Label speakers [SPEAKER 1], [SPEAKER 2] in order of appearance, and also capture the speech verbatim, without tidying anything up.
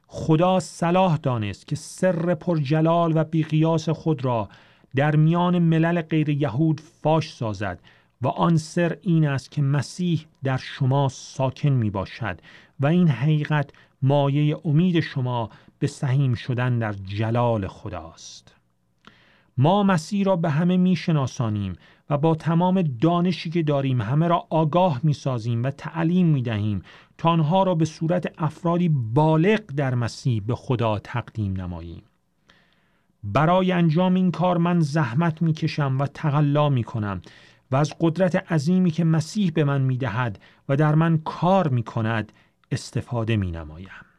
[SPEAKER 1] خدا صلاح دانست که سر پرجلال و بیقیاس خود را در میان ملل غیر یهود فاش سازد و آن سر این است که مسیح در شما ساکن می باشد و این حقیقت مایه امید شما به سهیم شدن در جلال خداست. ما مسیح را به همه می شناسانیم و با تمام دانشی که داریم همه را آگاه می سازیم و تعلیم می دهیم تا آنها را به صورت افرادی بالغ در مسیح به خدا تقدیم نماییم. برای انجام این کار من زحمت می کشم و تقلا می کنم و از قدرت عظیمی که مسیح به من می دهد و در من کار می کند استفاده می نمایم.